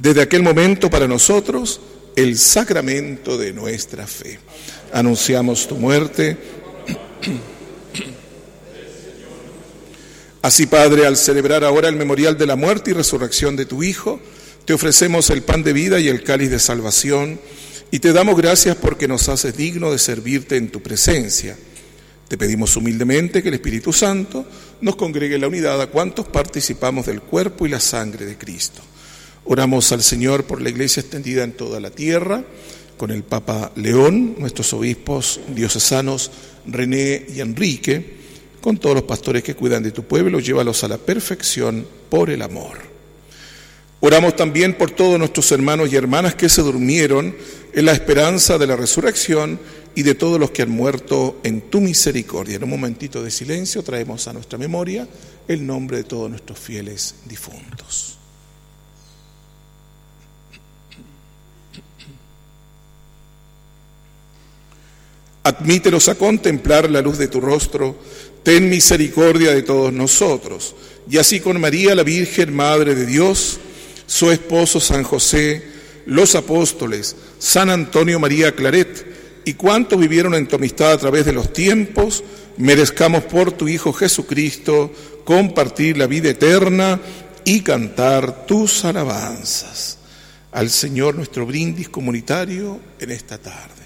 desde aquel momento para nosotros el sacramento de nuestra fe. Anunciamos tu muerte. Así, Padre, al celebrar ahora el memorial de la muerte y resurrección de tu Hijo, te ofrecemos el pan de vida y el cáliz de salvación, y te damos gracias porque nos haces digno de servirte en tu presencia. Te pedimos humildemente que el Espíritu Santo nos congregue en la unidad a cuantos participamos del cuerpo y la sangre de Cristo. Oramos al Señor por la Iglesia extendida en toda la tierra, con el Papa León, nuestros obispos diocesanos René y Enrique, con todos los pastores que cuidan de tu pueblo, llévalos a la perfección por el amor. Oramos también por todos nuestros hermanos y hermanas que se durmieron en la esperanza de la resurrección y de todos los que han muerto en tu misericordia. En un momentito de silencio traemos a nuestra memoria el nombre de todos nuestros fieles difuntos. Admítenos a contemplar la luz de tu rostro, ten misericordia de todos nosotros, y así con María, la Virgen Madre de Dios, su esposo San José, los apóstoles, San Antonio María Claret, y cuantos vivieron en tu amistad a través de los tiempos, merezcamos por tu Hijo Jesucristo compartir la vida eterna y cantar tus alabanzas. Al Señor nuestro brindis comunitario en esta tarde.